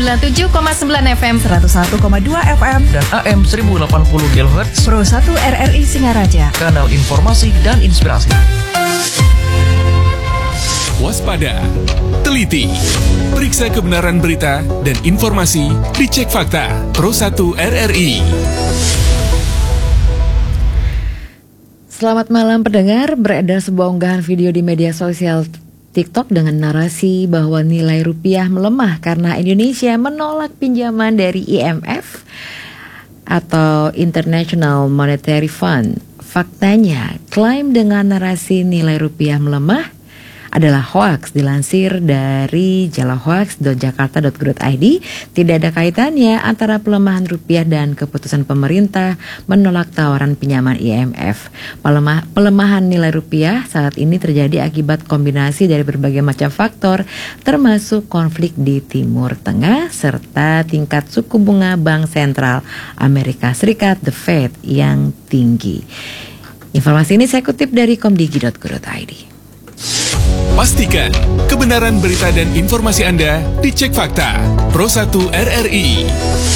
97,9 FM, 101,2 FM, dan AM 1080 kHz. Pro 1 RRI Singaraja, kanal informasi dan inspirasi. Waspada, teliti, periksa kebenaran berita dan informasi, dicek fakta. Pro 1 RRI. Selamat malam pendengar, beredar sebuah unggahan video di media sosial TikTok dengan narasi bahwa nilai rupiah melemah karena Indonesia menolak pinjaman dari IMF atau International Monetary Fund. Faktanya, klaim dengan narasi nilai rupiah melemah adalah hoaks. Dilansir dari jalahoaks.jakarta.go.id, tidak ada kaitannya antara pelemahan rupiah dan keputusan pemerintah menolak tawaran pinjaman IMF. Pelemahan nilai rupiah saat ini terjadi akibat kombinasi dari berbagai macam faktor, termasuk konflik di Timur Tengah serta tingkat suku bunga Bank Sentral Amerika Serikat, The Fed, yang tinggi. Informasi ini saya kutip dari komdigi.go.id. Pastikan kebenaran berita dan informasi Anda dicek fakta. Pro 1 RRI.